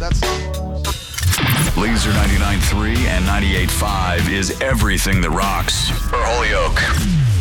That's Laser 99.3 and 98.5 is everything that rocks for Holyoke.